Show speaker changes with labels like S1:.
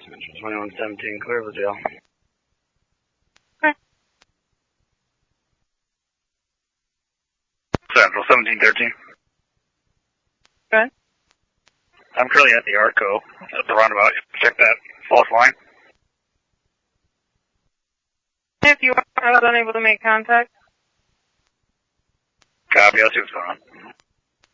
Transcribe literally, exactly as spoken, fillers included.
S1: twenty-one seventeen, clear for jail.
S2: Okay.
S1: Central seventeen thirteen.
S2: Go ahead.
S1: I'm currently at the Arco at the roundabout. Check that false line.
S2: If you are unable to make contact.
S1: Copy, I'll see what's going on.